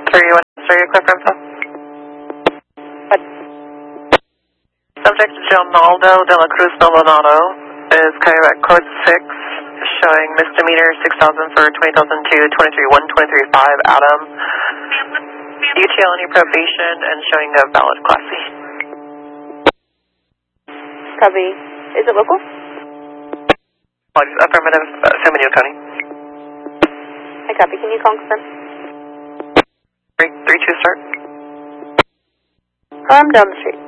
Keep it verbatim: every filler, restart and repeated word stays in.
three one, sorry, clear for info. What? Subject Ronaldo de la Cruz Maldonado is cardiac code six, showing misdemeanor six thousand for twenty thousand two, twenty-three one, twenty-three five, Adam. U T L any probation and showing a valid Class C. Copy. Is it local? Affirmative, uh, San Benito County. I copy. Can you confirm? Three, three, two, start. I'm down the street.